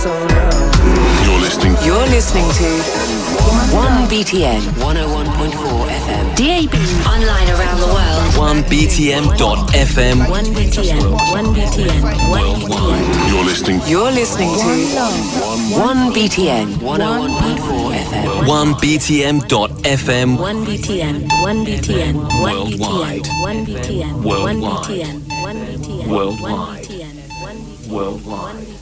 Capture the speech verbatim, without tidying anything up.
You're listening. You're listening to one B T N one oh one point four F M. D A B. Online around the world. one B T M dot F M. one B T N. one B T N. one B T N. You're listening. You're listening to one B T N one oh one point four F M. one B T M dot F M. one B T N. one B T N. Worldwide. one B T N. Worldwide. one B T N. one B T N. Worldwide. one B T N. Worldwide.